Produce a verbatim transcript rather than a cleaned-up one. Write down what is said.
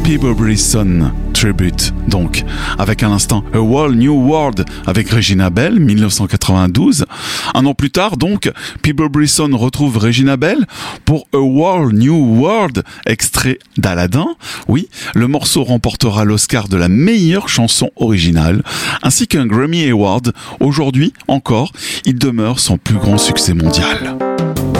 Peabo Brisson Tribute, donc, avec à l'instant A World New World avec Regina Bell, dix-neuf cent quatre-vingt-douze. Un an plus tard, donc, Peabo Brisson retrouve Regina Bell pour A World New World, extrait d'Aladin. Oui, le morceau remportera l'Oscar de la meilleure chanson originale, ainsi qu'un Grammy Award. Aujourd'hui, encore, il demeure son plus grand succès mondial.